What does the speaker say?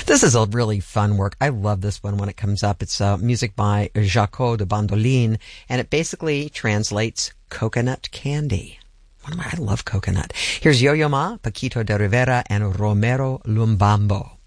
This is a really fun work. I love this one when it comes up. It's music by Jaco de Bandolin, and it basically translates coconut candy. I love coconut. Here's Yo-Yo Ma, Paquito de Rivera, and Romero Lumbambo.